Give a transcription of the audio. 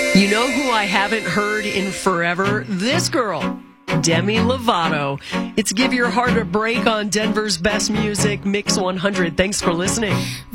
You know who I haven't heard in forever? This girl, Demi Lovato. It's Give Your Heart a Break on Denver's Best Music Mix 100. Thanks for listening.